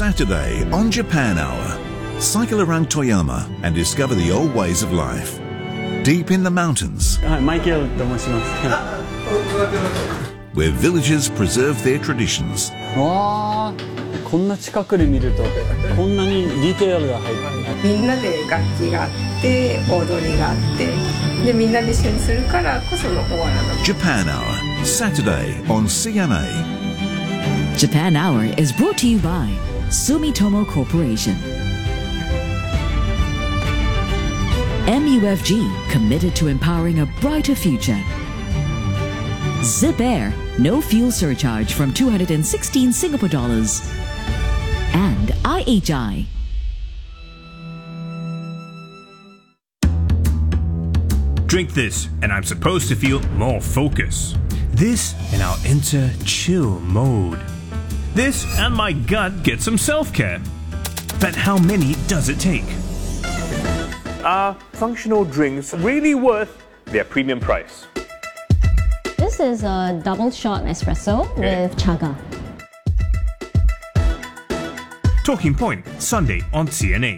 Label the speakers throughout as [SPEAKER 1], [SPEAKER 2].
[SPEAKER 1] Saturday on Japan Hour. Cycle around Toyama and discover the old ways of life. Deep in the mountains, where villagers preserve their traditions.
[SPEAKER 2] こんな近くで見るとこんなにディテールが入ってる。
[SPEAKER 3] みんなで楽器があって踊りがあってでみんなで一緒にするからこそのお笑いだ。
[SPEAKER 1] Japan Hour, Saturday on CMA.
[SPEAKER 4] Japan Hour is brought to you by Sumitomo Corporation. MUFG, committed to empowering a brighter future. Zip Air, no fuel surcharge from 216 Singapore dollars. And IHI.
[SPEAKER 5] Drink this, and I'm supposed to feel more focus. This, and I'll enter chill mode. This, and my gut gets some self-care. But how many does it take? Are functional drinks really worth their premium price?
[SPEAKER 6] This is a double shot espresso with chaga.
[SPEAKER 5] Talking Point, Sunday on CNA.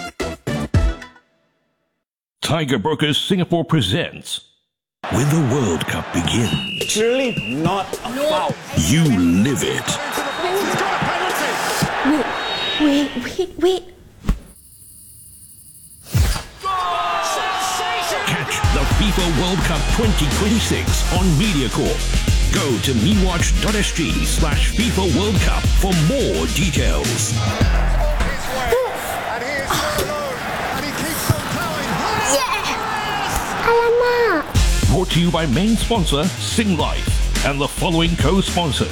[SPEAKER 7] Tiger Brokers Singapore presents When the World Cup begins.
[SPEAKER 2] It's really not a foul.
[SPEAKER 7] You live it.
[SPEAKER 6] Wait.
[SPEAKER 7] Catch the FIFA World Cup 2026 on MediaCorp. Go to mewatch.sg/FIFA World Cup for more details. Brought to you by main sponsor Sing Life and the following co-sponsors.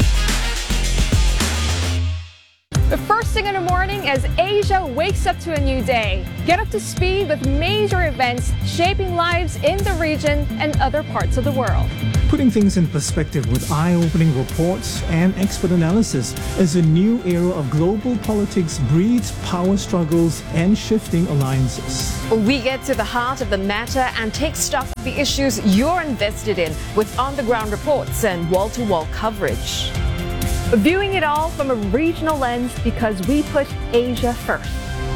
[SPEAKER 8] The first thing in the morning as Asia wakes up to a new day. Get up to speed with major events shaping lives in the region and other parts of the world.
[SPEAKER 9] Putting things in perspective with eye-opening reports and expert analysis as a new era of global politics breeds power struggles and shifting alliances.
[SPEAKER 8] We get to the heart of the matter and take stock of the issues you're invested in with on-the-ground reports and wall-to-wall coverage. Viewing it all from a regional lens because we put Asia first.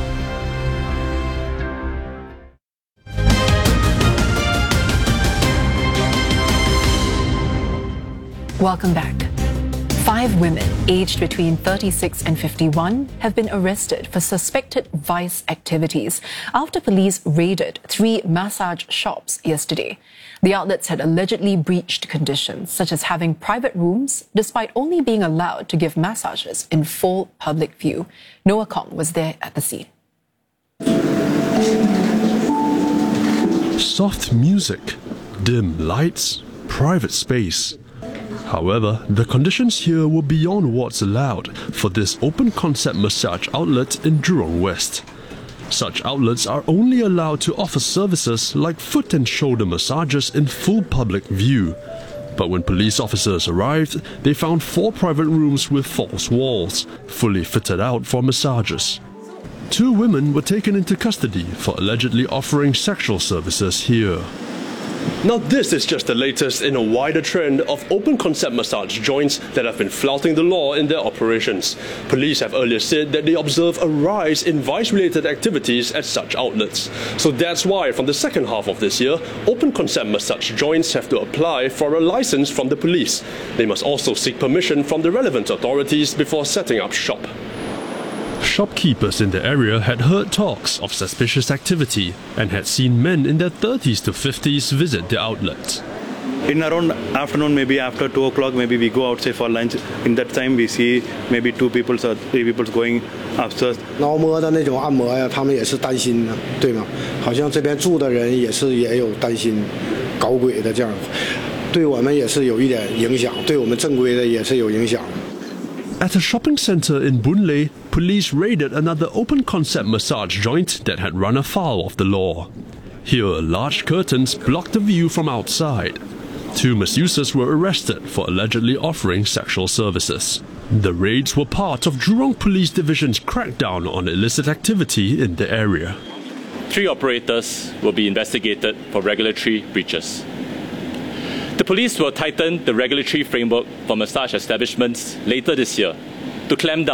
[SPEAKER 10] Welcome back. 5 women aged between 36 and 51 have been arrested for suspected vice activities after police raided 3 massage shops yesterday. The outlets had allegedly breached conditions such as having private rooms despite only being allowed to give massages in full public view. Noah Kong was there at the scene.
[SPEAKER 11] Soft music, dim lights, private space. However, the conditions here were beyond what's allowed for this open-concept massage outlet in Jurong West. Such outlets are only allowed to offer services like foot and shoulder massages in full public view. But when police officers arrived, they found 4 private rooms with false walls, fully fitted out for massages. 2 women were taken into custody for allegedly offering sexual services here.
[SPEAKER 12] Now this is just the latest in a wider trend of open-concept massage joints that have been flouting the law in their operations. Police have earlier said that they observe a rise in vice-related activities at such outlets. So that's why from the second half of this year, open-concept massage joints have to apply for a license from the police. They must also seek permission from the relevant authorities before setting up shop.
[SPEAKER 11] Shopkeepers in the area had heard talks of suspicious activity and had seen men in their 30s to 50s visit the outlet.
[SPEAKER 13] In around afternoon, maybe after 2 o'clock, maybe we go outside for lunch. In that time, we see maybe 2 people or 3 people going upstairs.
[SPEAKER 14] 挠摸的那种按摩呀，他们也是担心的，对吗？好像这边住的人也有担心搞鬼的这样，对我们也是有一点影响，对我们正规的也是有影响。
[SPEAKER 11] At a shopping centre in Boon Lay, police raided another open-concept massage joint that had run afoul of the law. Here, large curtains blocked the view from outside. 2 masseuses were arrested for allegedly offering sexual services. The raids were part of Jurong Police Division's crackdown on illicit activity in the area.
[SPEAKER 15] 3 operators will be investigated for regulatory breaches. The police will tighten the regulatory framework for massage establishments later this year to clamp down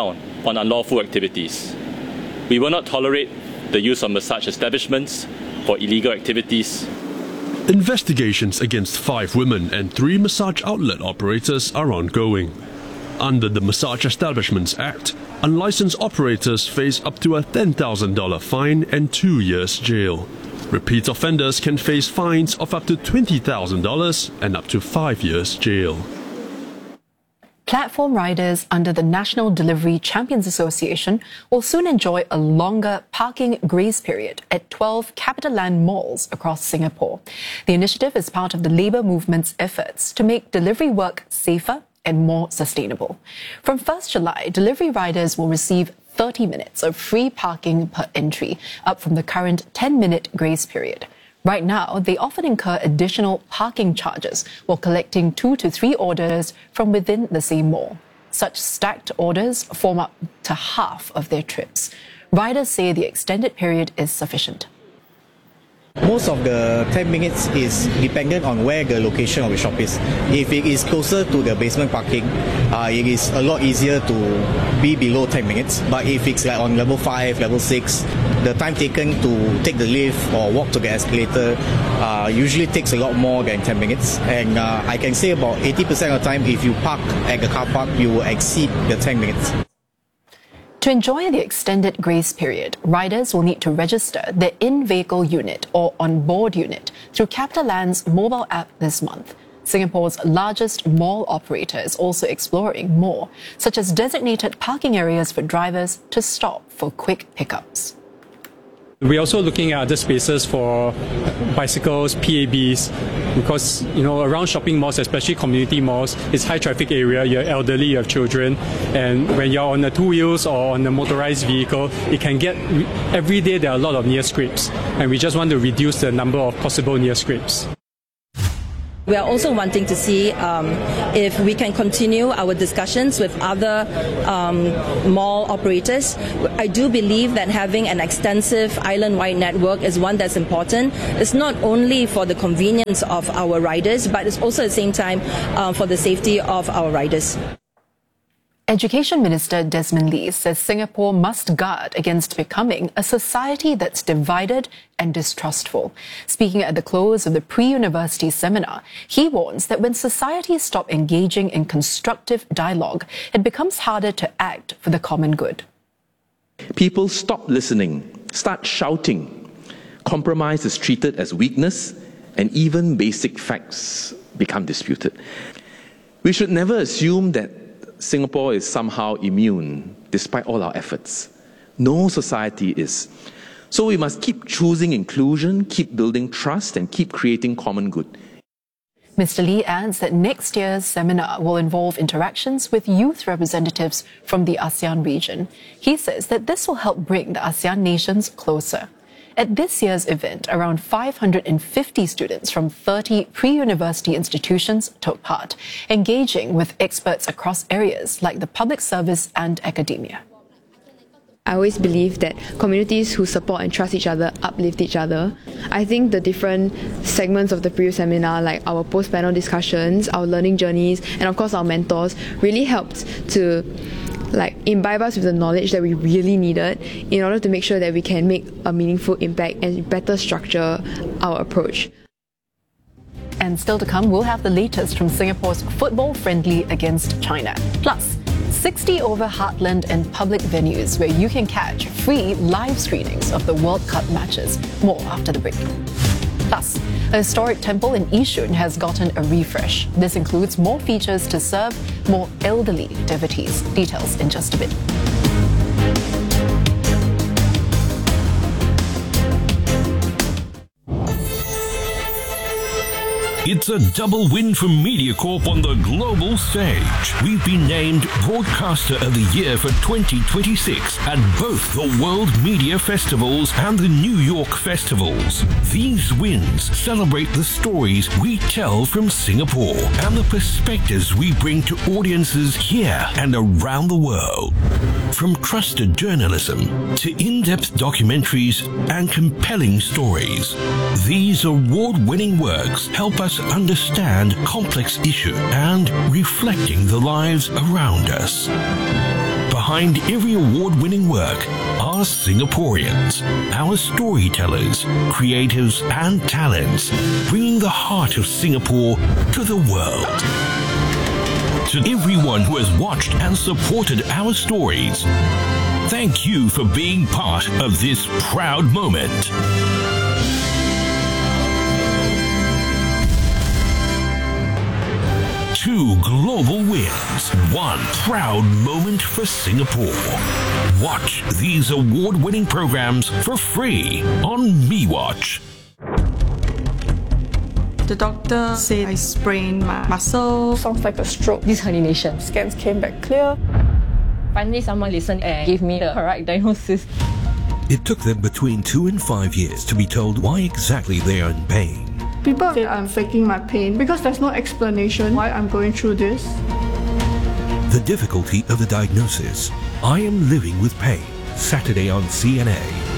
[SPEAKER 15] on unlawful activities. We will not tolerate the use of massage establishments for illegal activities.
[SPEAKER 11] Investigations against 5 women and 3 massage outlet operators are ongoing. Under the Massage Establishments Act, unlicensed operators face up to a $10,000 fine and 2 years jail. Repeat offenders can face fines of up to $20,000 and up to 5 years jail.
[SPEAKER 10] Platform riders under the National Delivery Champions Association will soon enjoy a longer parking grace period at 12 CapitaLand malls across Singapore. The initiative is part of the labour movement's efforts to make delivery work safer and more sustainable. From 1st July, delivery riders will receive 30 minutes of free parking per entry, up from the current 10-minute grace period. Right now, they often incur additional parking charges while collecting 2 to 3 orders from within the same mall. Such stacked orders form up to half of their trips. Riders say the extended period is sufficient.
[SPEAKER 16] Most of the 10 minutes is dependent on where the location of the shop is. If it is closer to the basement parking, it is a lot easier to be below 10 minutes. But if it's like on level 5, level 6, the time taken to take the lift or walk to the escalator usually takes a lot more than 10 minutes. And I can say about 80% of the time, if you park at the car park, you will exceed the 10 minutes.
[SPEAKER 10] To enjoy the extended grace period, riders will need to register their in-vehicle unit or on-board unit through CapitaLand's mobile app this month. Singapore's largest mall operator is also exploring more, such as designated parking areas for drivers to stop for quick pickups.
[SPEAKER 2] We're also looking at other spaces for bicycles, PABs, because around shopping malls, especially community malls, it's high traffic area. You're elderly, you have children, and when you're on the 2 wheels or on a motorized vehicle, it can get every day there are a lot of near scrapes, and we just want to reduce the number of possible near scrapes.
[SPEAKER 17] We are also wanting to see if we can continue our discussions with other mall operators. I do believe that having an extensive island-wide network is one that's important. It's not only for the convenience of our riders, but it's also at the same time for the safety of our riders.
[SPEAKER 10] Education Minister Desmond Lee says Singapore must guard against becoming a society that's divided and distrustful. Speaking at the close of the pre-university seminar, he warns that when societies stop engaging in constructive dialogue, it becomes harder to act for the common good.
[SPEAKER 18] People stop listening, start shouting. Compromise is treated as weakness, and even basic facts become disputed. We should never assume that Singapore is somehow immune, despite all our efforts. No society is. So we must keep choosing inclusion, keep building trust, and keep creating common good.
[SPEAKER 10] Mr. Lee adds that next year's seminar will involve interactions with youth representatives from the ASEAN region. He says that this will help bring the ASEAN nations closer. At this year's event, around 550 students from 30 pre-university institutions took part, engaging with experts across areas like the public service and academia.
[SPEAKER 19] I always believe that communities who support and trust each other uplift each other. I think the different segments of the pre-seminar, like our post-panel discussions, our learning journeys, and of course our mentors, really helped to imbibe us with the knowledge that we really needed in order to make sure that we can make a meaningful impact and better structure our approach.
[SPEAKER 10] And still to come, we'll have the latest from Singapore's football friendly against China. Plus, 60 over heartland and public venues where you can catch free live screenings of the World Cup matches. More after the break. Plus, a historic temple in Yishun has gotten a refresh. This includes more features to serve more elderly devotees. Details in just a bit.
[SPEAKER 7] It's a double win for MediaCorp on the global stage. We've been named Broadcaster of the Year for 2026 at both the World Media Festivals and the New York Festivals. These wins celebrate the stories we tell from Singapore and the perspectives we bring to audiences here and around the world. From trusted journalism to in-depth documentaries and compelling stories, these award-winning works help us understand complex issues and reflecting the lives around us. Behind behind every award-winning work are Singaporeans, our storytellers, creatives and talents, bringing the heart of Singapore to the world. To everyone who has watched and supported our stories, thank you for being part of this proud moment. 2 global wins, 1 proud moment for Singapore. Watch these award-winning programs for free on MeWatch.
[SPEAKER 20] The doctor said I sprained my muscle.
[SPEAKER 21] Sounds like a stroke. This herniation. Scans came back clear. Finally, someone listened and gave me the correct diagnosis.
[SPEAKER 7] It took them between 2 and 5 years to be told why exactly they are in pain.
[SPEAKER 20] People say I'm faking my pain because there's no explanation why I'm going through this.
[SPEAKER 7] The difficulty of the diagnosis. I am living with pain. Saturday on CNA.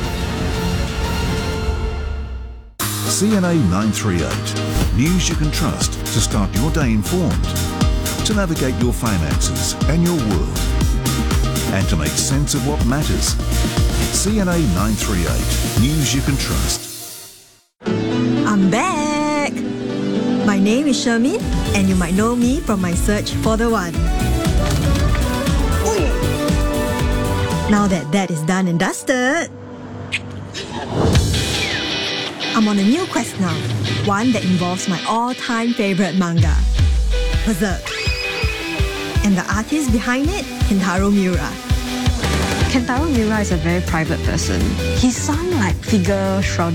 [SPEAKER 1] CNA 938. News you can trust to start your day informed, to navigate your finances and your world, and to make sense of what matters. CNA 938. News you can trust.
[SPEAKER 22] I'm back! My name is Shermin, and you might know me from my search for the one. Now that is done and dusted, I'm on a new quest now, one that involves my all-time favorite manga, Berserk. And the artist behind it, Kentaro Miura.
[SPEAKER 23] Kentaro Miura is a very private person. He's some figure shrouded